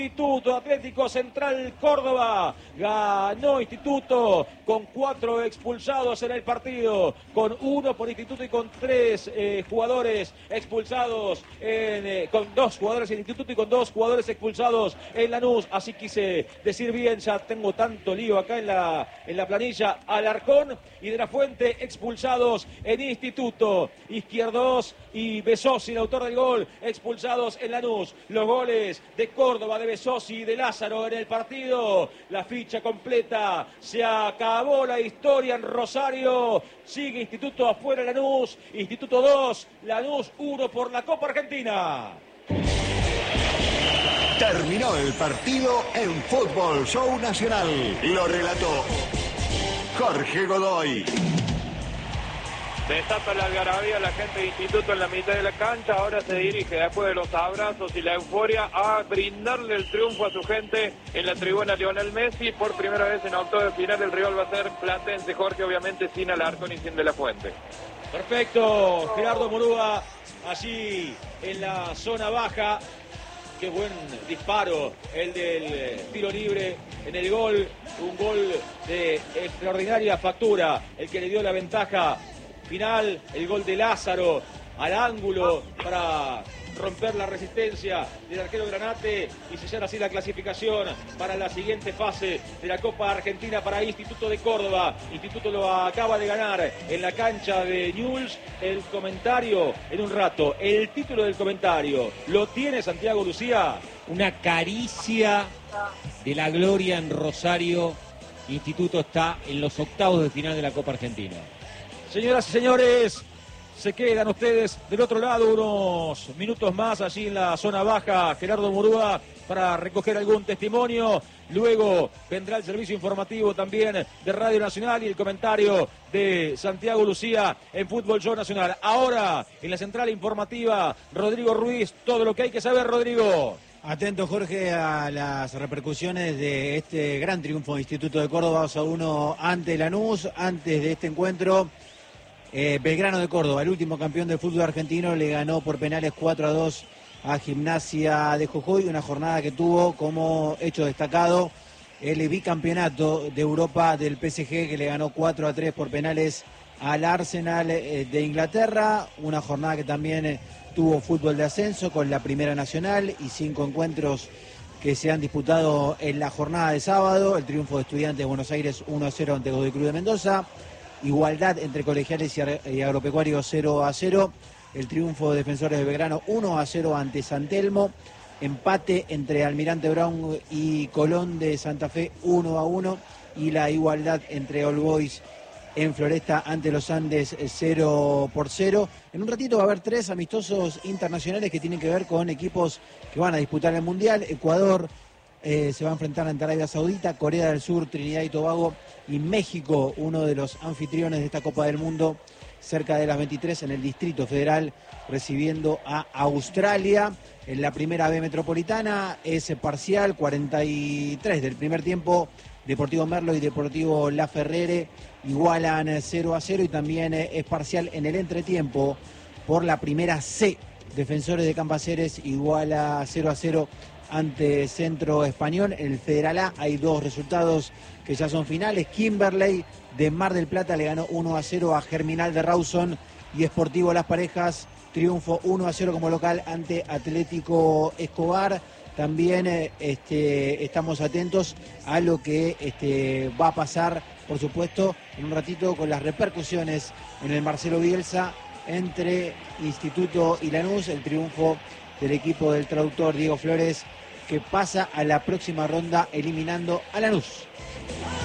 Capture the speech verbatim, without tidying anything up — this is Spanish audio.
Instituto Atlético Central Córdoba, ganó Instituto con cuatro expulsados en el partido, con uno por Instituto y con tres eh, jugadores expulsados, en, eh, con dos jugadores en Instituto y con dos jugadores expulsados en Lanús. Así quise decir bien, ya tengo tanto lío acá en la, en la planilla. Alarcón y De la Fuente expulsados en Instituto, Izquierdos y Besosi, el autor del gol, expulsados en Lanús. Los goles de Córdoba, de Besosi y de Lázaro en el partido. La ficha completa, se acabó la historia en Rosario. Sigue Instituto afuera, Lanús. Instituto dos, Lanús uno por la Copa Argentina. Terminó el partido en Fútbol Show Nacional. Lo relató Jorge Godoy. Desata la algarabía la gente de Instituto en la mitad de la cancha. Ahora se dirige, después de los abrazos y la euforia, a brindarle el triunfo a su gente en la tribuna Lionel Messi. Por primera vez en octavos de final el rival va a ser Platense, Jorge, obviamente sin Alarcón y sin De la Fuente. Perfecto, Gerardo Murúa allí en la zona baja. Qué buen disparo el del tiro libre en el gol. Un gol de extraordinaria factura, el que le dio la ventaja final, el gol de Lázaro al ángulo para romper la resistencia del arquero Granate y sellar así la clasificación para la siguiente fase de la Copa Argentina para Instituto de Córdoba. Instituto lo acaba de ganar en la cancha de Newell's. El comentario en un rato, el título del comentario, ¿lo tiene Santiago Lucía? Una caricia de la gloria en Rosario. Instituto está en los octavos de final de la Copa Argentina. Señoras y señores, se quedan ustedes del otro lado unos minutos más allí en la zona baja, Gerardo Murúa, para recoger algún testimonio. Luego vendrá el servicio informativo también de Radio Nacional y el comentario de Santiago Lucía en Fútbol Show Nacional. Ahora, en la central informativa, Rodrigo Ruiz, todo lo que hay que saber, Rodrigo. Atento, Jorge, a las repercusiones de este gran triunfo de Instituto de Córdoba, dos a uno ante Lanús. Antes de este encuentro, Eh, Belgrano de Córdoba, el último campeón del fútbol argentino, le ganó por penales cuatro a dos a Gimnasia de Jujuy, una jornada que tuvo como hecho destacado el bicampeonato de Europa del P S G, que le ganó cuatro a tres por penales al Arsenal eh, de Inglaterra, una jornada que también eh, tuvo fútbol de ascenso con la Primera Nacional y cinco encuentros que se han disputado en la jornada de sábado. El triunfo de Estudiantes de Buenos Aires uno a cero ante Godoy Cruz de Mendoza. Igualdad entre Colegiales y Agropecuarios cero a cero. El triunfo de Defensores de Belgrano uno a cero ante San Telmo. Empate entre Almirante Brown y Colón de Santa Fe uno a uno. Y la igualdad entre All Boys en Floresta ante los Andes cero por cero. En un ratito va a haber tres amistosos internacionales que tienen que ver con equipos que van a disputar el Mundial. Ecuador eh, se va a enfrentar ante Arabia Saudita, Corea del Sur, Trinidad y Tobago y México, uno de los anfitriones de esta Copa del Mundo, cerca de las veintitrés en el Distrito Federal, recibiendo a Australia. En la primera B metropolitana es parcial, cuarenta y tres del primer tiempo. Deportivo Merlo y Deportivo La Ferrere igualan cero a cero y también es parcial en el entretiempo por la primera C. Defensores de Campaceres iguala cero a cero ante Centro Español. En el Federal A hay dos resultados que ya son finales. Kimberley de Mar del Plata le ganó uno a cero a Germinal de Rawson y Sportivo Las Parejas triunfo uno a cero como local ante Atlético Escobar. También eh, este, estamos atentos a lo que este, va a pasar, por supuesto, en un ratito con las repercusiones en el Marcelo Bielsa entre Instituto y Lanús, el triunfo del equipo del traductor Diego Flores, que pasa a la próxima ronda eliminando a Lanús.